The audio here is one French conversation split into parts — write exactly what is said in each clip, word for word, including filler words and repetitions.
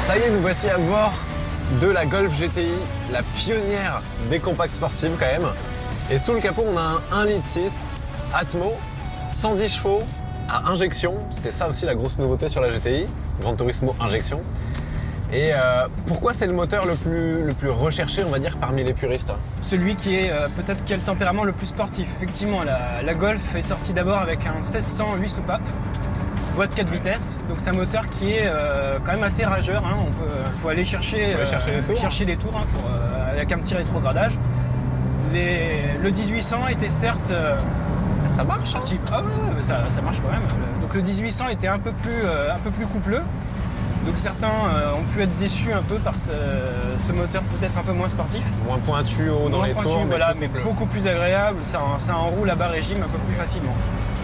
Ça y est, nous voici à bord de la Golf G T I, la pionnière des compacts sportives quand même. Et sous le capot, on a un un virgule six Atmo, cent dix chevaux à injection. C'était ça aussi la grosse nouveauté sur la G T I, Gran Turismo injection. Et euh, pourquoi c'est le moteur le plus, le plus recherché, on va dire, parmi les puristes? Celui qui est euh, peut-être qui a le tempérament le plus sportif. Effectivement, la, la Golf est sortie d'abord avec un seize cents huit soupapes, boîte quatre vitesses. Donc c'est un moteur qui est euh, quand même assez rageur. Hein. On peut, faut aller chercher, euh, chercher les tours, chercher les tours hein, pour, euh, avec un petit rétrogradage. Les, le dix-huit cents était certes... Euh, ça marche hein. Petit, ah ouais, ça, ça marche quand même. Donc le dix-huit cents était un peu plus, euh, un peu plus coupleux. Donc certains euh, ont pu être déçus un peu par ce, ce moteur peut-être un peu moins sportif. Moins pointu haut dans moins les pointu, tours, voilà, mais, mais beaucoup plus agréable. Ça, ça enroule à bas régime un peu plus facilement.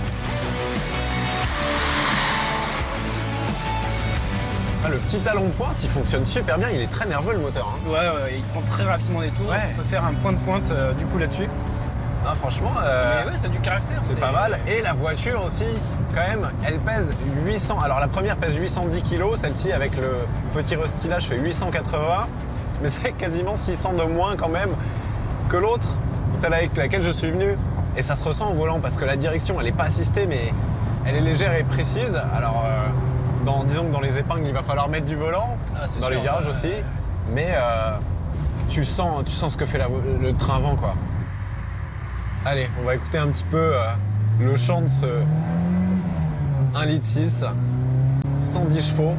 Ah, le petit talon de pointe, il fonctionne super bien. Il est très nerveux le moteur. Hein. Ouais, ouais, il prend très rapidement des tours. Ouais. On peut faire un point de pointe euh, du coup là-dessus. Ah, franchement, euh, mais ouais, ça a du caractère. C'est pas mal. Et la voiture aussi, quand même, elle pèse huit cents. Alors la première pèse huit cent dix kilos, celle-ci avec le petit restylage fait huit cent quatre-vingts, mais c'est quasiment six cents de moins quand même que l'autre, celle avec laquelle je suis venu. Et ça se ressent au volant parce que la direction, elle n'est pas assistée, mais elle est légère et précise. Alors, euh, dans, disons que dans les épingles, il va falloir mettre du volant, ah, dans sûr, les virages ouais. aussi, mais euh, tu sens, tu sens ce que fait la, le train avant, quoi. Allez, on va écouter un petit peu euh, le chant de ce un virgule six, cent dix chevaux.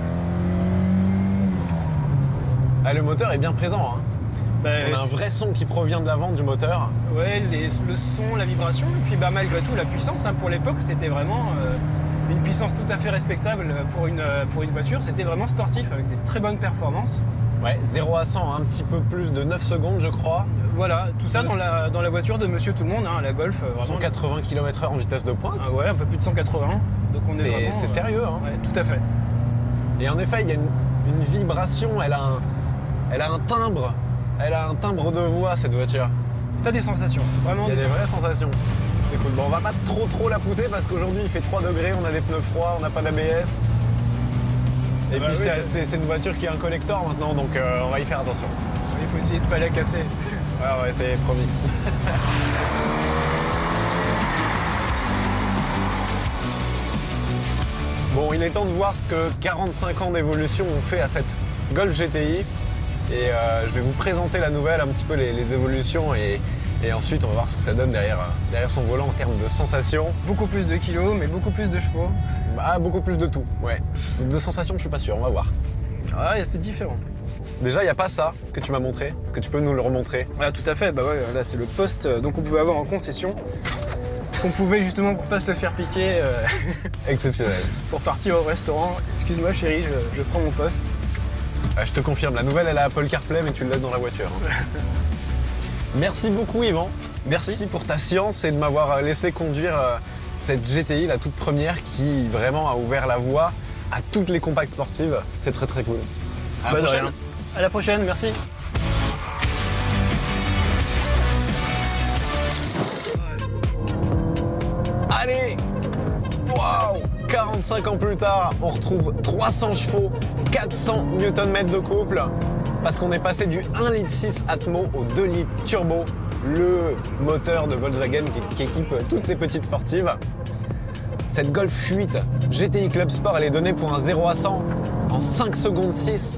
Ah, le moteur est bien présent. Hein. Bah, on a un vrai son qui provient de l'avant du moteur. Ouais, les, le son, la vibration, et puis bah, malgré tout la puissance. Hein, pour l'époque, c'était vraiment euh, une puissance tout à fait respectable pour une, pour une voiture. C'était vraiment sportif, avec des très bonnes performances. Ouais, zéro à cent, un petit peu plus de neuf secondes, je crois. Voilà, tout ça dans la, dans la voiture de Monsieur Tout le Monde, hein, la Golf. Vraiment. cent quatre-vingts kilomètres heure en vitesse de pointe. Ah ouais, un peu plus de cent quatre-vingts. Donc on est, est vraiment... C'est sérieux, hein. Ouais, tout à fait. Et en effet, il y a une, une vibration, elle a, un, elle a un timbre, elle a un timbre de voix, cette voiture. T'as des sensations, vraiment. Il y a des, des vraies sensations. C'est cool. Bon, on va pas trop trop la pousser parce qu'aujourd'hui il fait trois degrés, on a des pneus froids, on n'a pas d'A B S. Et bah puis oui, c'est oui. une voiture qui est un collector maintenant, donc euh, on va y faire attention. Il faut essayer de ne pas la casser. Ouais, on va essayer, promis. Bon, il est temps de voir ce que quarante-cinq ans d'évolution ont fait à cette Golf G T I. Et euh, je vais vous présenter la nouvelle, un petit peu les, les évolutions et, et ensuite on va voir ce que ça donne derrière, derrière son volant en termes de sensations. Beaucoup plus de kilos, mais beaucoup plus de chevaux. Bah, beaucoup plus de tout, ouais. De sensations, je suis pas sûr, on va voir. Ah, c'est différent. Déjà, il n'y a pas ça que tu m'as montré. Est-ce que tu peux nous le remontrer? Ah, tout à fait, bah ouais, là c'est le poste euh, donc on pouvait avoir en concession. Qu'on pouvait justement pour pas se le faire piquer. Euh, Exceptionnel. Pour partir au restaurant. Excuse-moi chérie, je, je prends mon poste. Ah, je te confirme, la nouvelle elle a Apple CarPlay mais tu le laisses dans la voiture. Hein. Merci beaucoup Yvan. Merci. Merci pour ta science et de m'avoir laissé conduire euh, cette G T I, la toute première, qui vraiment a ouvert la voie à toutes les compacts sportives. C'est très très cool. À la bah, prochaine. À la prochaine, merci. Allez, waouh, quarante-cinq ans plus tard, on retrouve trois cents chevaux, quatre cents newton-mètres de couple, parce qu'on est passé du un virgule six Atmo au deux litres turbo, le moteur de Volkswagen qui, qui équipe toutes ces petites sportives. Cette Golf huit G T I Club Sport, elle est donnée pour un zéro à cent en cinq secondes six.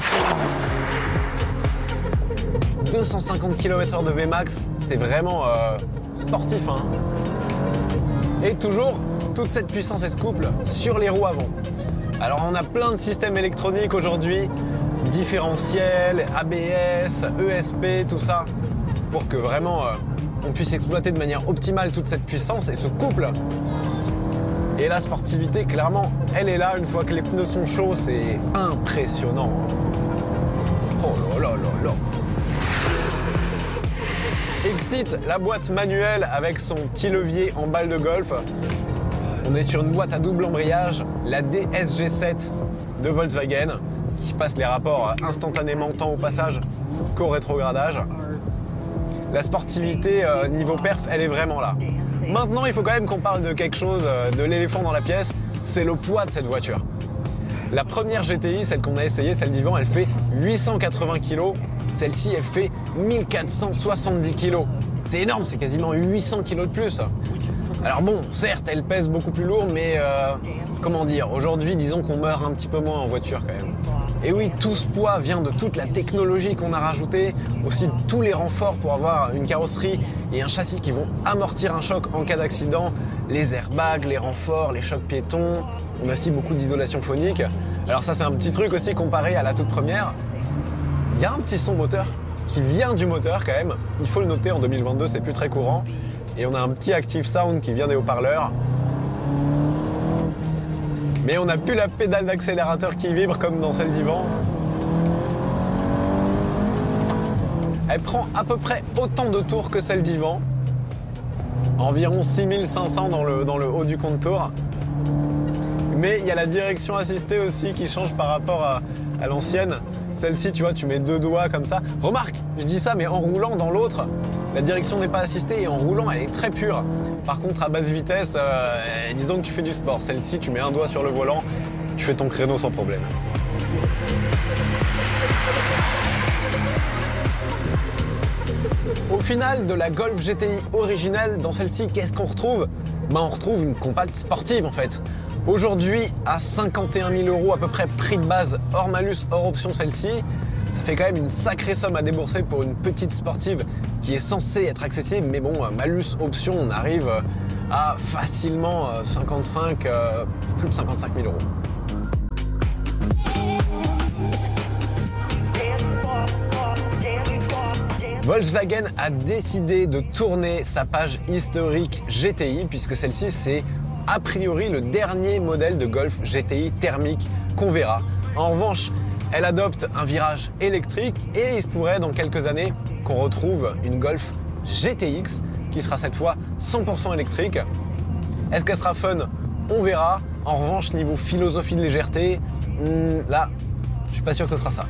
deux cent cinquante kilomètres heure de V max, c'est vraiment euh, sportif, hein. Et toujours, toute cette puissance et ce couple sur les roues avant. Alors on a plein de systèmes électroniques aujourd'hui, différentiel, A B S, E S P, tout ça, pour que vraiment euh, on puisse exploiter de manière optimale toute cette puissance et ce couple. Et la sportivité, clairement, elle est là une fois que les pneus sont chauds, c'est impressionnant. Oh là là là là. Exit, la boîte manuelle avec son petit levier en balle de golf. On est sur une boîte à double embrayage, la D S G sept de Volkswagen, qui passe les rapports instantanément tant au passage qu'au rétrogradage. La sportivité euh, niveau perf, elle est vraiment là. Maintenant, il faut quand même qu'on parle de quelque chose, euh, de l'éléphant dans la pièce, c'est le poids de cette voiture. La première G T I, celle qu'on a essayée, celle d'Yvan, elle fait huit cent quatre-vingts kilos. Celle-ci, elle fait mille quatre cent soixante-dix kilos. C'est énorme, c'est quasiment huit cents kilos de plus. Alors bon, certes, elle pèse beaucoup plus lourd, mais euh, comment dire, aujourd'hui, disons qu'on meurt un petit peu moins en voiture quand même. Et oui, tout ce poids vient de toute la technologie qu'on a rajoutée, aussi de tous les renforts pour avoir une carrosserie et un châssis qui vont amortir un choc en cas d'accident, les airbags, les renforts, les chocs piétons, on a aussi beaucoup d'isolation phonique. Alors ça, c'est un petit truc aussi comparé à la toute première. Il y a un petit son moteur qui vient du moteur quand même, il faut le noter, en deux mille vingt-deux, c'est plus très courant. Et on a un petit Active Sound qui vient des haut-parleurs. Mais on n'a plus la pédale d'accélérateur qui vibre comme dans celle d'Yvan. Elle prend à peu près autant de tours que celle d'Yvan. Environ six mille cinq cents dans le, dans le haut du compte-tours. Mais il y a la direction assistée aussi qui change par rapport à, à l'ancienne. Celle-ci, tu vois, tu mets deux doigts comme ça. Remarque, je dis ça, mais en roulant dans l'autre, la direction n'est pas assistée et en roulant, elle est très pure. Par contre, à basse vitesse, euh, disons que tu fais du sport. Celle-ci, tu mets un doigt sur le volant, tu fais ton créneau sans problème. Au final, de la Golf G T I originelle, dans celle-ci, qu'est-ce qu'on retrouve? Ben, on retrouve une compacte sportive en fait. Aujourd'hui, à cinquante et un mille euros à peu près prix de base, hors malus, hors option celle-ci, ça fait quand même une sacrée somme à débourser pour une petite sportive qui est censée être accessible, mais bon, malus, option, on arrive à facilement cinquante-cinq, euh, plus de cinquante-cinq mille euros. Volkswagen a décidé de tourner sa page historique G T I, puisque celle-ci, c'est a priori le dernier modèle de Golf G T I thermique qu'on verra. En revanche, elle adopte un virage électrique et il se pourrait dans quelques années qu'on retrouve une Golf G T X qui sera cette fois cent pour cent électrique. Est-ce qu'elle sera fun? On verra. En revanche, niveau philosophie de légèreté, hmm, là, je suis pas sûr que ce sera ça.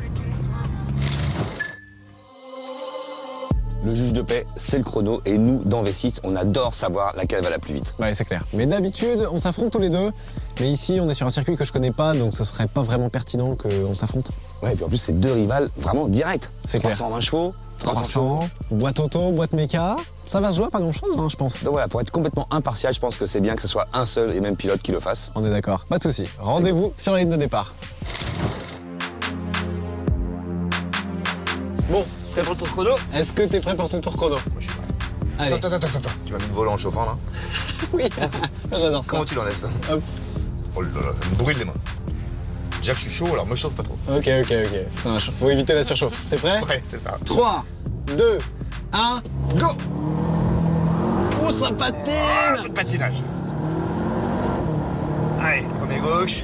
Le juge de paix, c'est le chrono, et nous, dans V six, on adore savoir laquelle va la plus vite. Ouais, c'est clair. Mais d'habitude, on s'affronte tous les deux. Mais ici, on est sur un circuit que je connais pas, donc ce serait pas vraiment pertinent qu'on s'affronte. Ouais, et puis en plus, c'est deux rivales vraiment directs. C'est clair. trois cent vingt chevaux, trois cents chevaux. Boîte auto, boîte méca. Ça va se jouer à pas grand-chose, hein, je pense. Donc voilà, pour être complètement impartial, je pense que c'est bien que ce soit un seul et même pilote qui le fasse. On est d'accord. Pas de souci. Rendez-vous sur la ligne de départ. Bon. Prêt pour le tour chrono? Est-ce que t'es prêt pour ton tour chrono? Moi, je suis prêt. Allez. Attends, attends, attends, attends. Tu vas mettre le volant en chauffant, là? Oui, j'adore ça. Comment tu l'enlèves, ça? Hop. Oh là là, ça me brûle les mains. Déjà que je suis chaud, alors me chauffe pas trop. Ok, ok, ok. Ça marche. Faut éviter la surchauffe. T'es prêt? Ouais, c'est ça. trois, deux, un, go! Oh, ça patine! Ah, peu de patinage. Allez, premier gauche.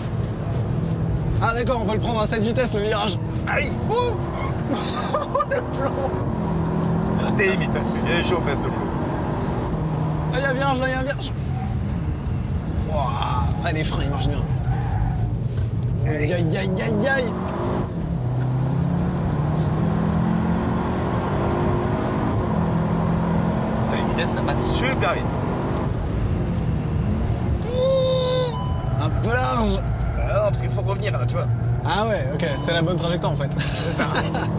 Ah d'accord, on peut le prendre à cette vitesse, le virage. Aïe! Oh! Le plomb! C'était limite, hein. Il est chaud aux fesses, le plomb. Là, il y a un virage, là, il y a un virage. Ouah, ah, les freins, ils marchent bien. Aïe, aïe, aïe, aïe, aïe. Putain, les vitesses, ça passe super vite. Mmh, un peu large. Ah non, parce qu'il faut revenir, là, tu vois. Ah ouais, ok, c'est la bonne trajectoire, en fait. C'est ça.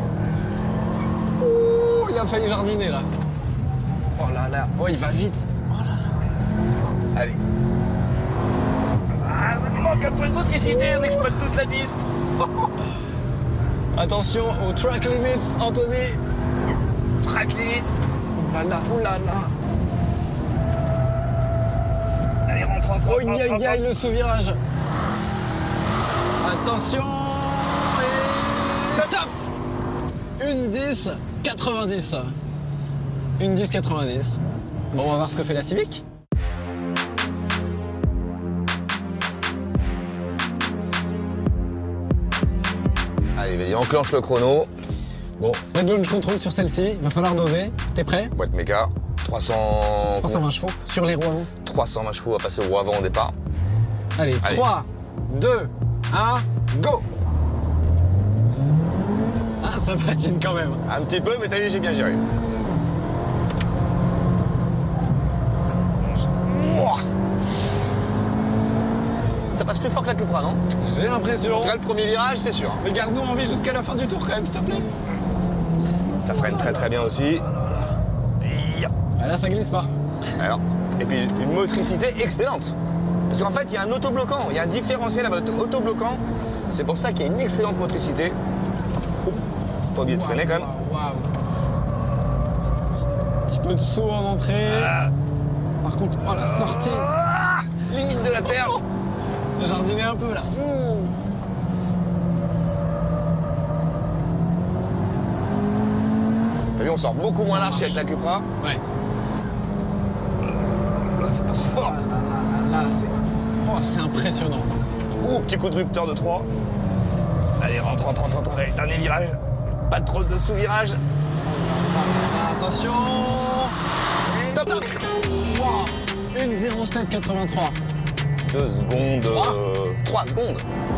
Ouh, il a failli jardiner, là. Oh là là, oh, il va vite. Oh là là. Allez. Ah, ça me manque un peu de motricité, on exploite toute la piste. Attention aux track limits, Anthony. Track limite. Oh là là, oh là là. Allez, rentre, rentre, rentre, Oh, rentre, aïe, rentre, aïe, rentre. le sous-virage. Attention. Et top. Une dix quatre-vingt-dix. Une dix quatre-vingt-dix. Bon, on va voir ce que fait la Civic. Allez, vas-y, enclenche le chrono. Bon, red launch control sur celle-ci, va falloir doser. T'es prêt? Boîte méca, trois cents... trois cent vingt chevaux sur les roues avant. trois cent vingt chevaux à passer au roue avant au départ. Allez, Allez. trois, deux, un, go! Ah, ça patine quand même. Un petit peu, mais t'as vu, j'ai bien géré. ça passe plus fort que la Cupra, non? J'ai l'impression. En tout cas, le premier virage, c'est sûr. Mais garde-nous en vie jusqu'à la fin du tour quand même, s'il te plaît. Ça freine très très bien aussi. Ah, là, ça glisse pas. Alors, et puis une motricité excellente. Parce qu'en fait, il y a un autobloquant, il y a un différentiel avec autobloquant. C'est pour ça qu'il y a une excellente motricité. Oh, pas oublier de freiner quand même. Waouh. Petit peu de saut en entrée. Ah. Par contre, oh la sortie. Ah, limite de la terre. J'ai jardiné un peu là. Mmh. T'as vu, on sort beaucoup moins Ça large marche. avec la Cupra. Ouais. Là, ça passe fort. Ah là là là là, c'est oh, c'est impressionnant. Ouh, petit coup de rupteur de trois. Allez, rentre, rentre, rentre, rentre. Allez, dernier virage. Pas trop de sous-virage. Ah, attention. Et Top. top. Wow. une zéro sept quatre-vingt-trois. Deux secondes. Trois. euh, Trois secondes.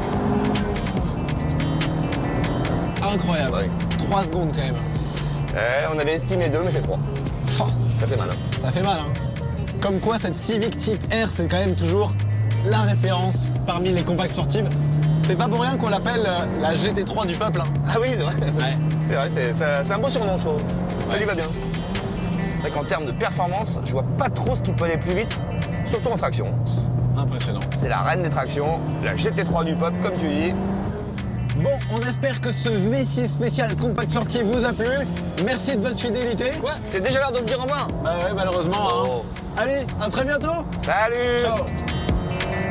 Incroyable. Ouais. trois secondes quand même. Eh, on avait estimé deux, mais c'est trois. Oh, Ça fait mal. Hein. ça fait mal, hein. Comme quoi, cette Civic Type R, c'est quand même toujours la référence parmi les compacts sportives. C'est pas pour rien qu'on l'appelle euh, la G T trois du peuple. Hein. Ah oui, c'est vrai. Ouais. C'est vrai, c'est ça- c'est un beau surnom, je trouve. Ça lui va bien. C'est vrai qu'en termes de performance, je vois pas trop ce qui peut aller plus vite, surtout en traction. Impressionnant. C'est la reine des tractions, la G T trois du peuple, comme tu dis. Bon, on espère que ce V six spécial compact sportif vous a plu. Merci de votre fidélité. Quoi? C'est déjà l'heure de se dire au revoir. Bah ouais, malheureusement. Hein. Oh. Allez, à très bientôt. Salut. Ciao.